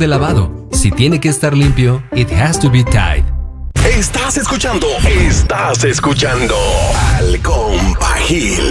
de lavado. Si tiene que estar limpio, it has to be Tide. Estás escuchando al Compa Gil.